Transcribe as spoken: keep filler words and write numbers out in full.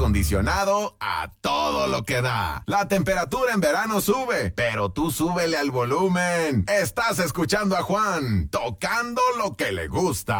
acondicionado a todo lo que da. La temperatura en verano sube, pero tú súbele al volumen. Estás escuchando a Juan, tocando lo que le gusta.